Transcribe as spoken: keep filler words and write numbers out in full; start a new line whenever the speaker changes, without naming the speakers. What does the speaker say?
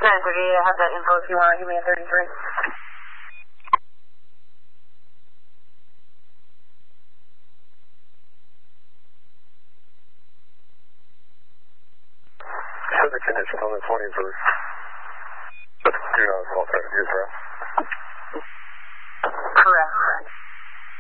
nine thirty-eight, I have that info if you want to give me a thirty-three.
Show the condition on this one for do not assault, try to use route.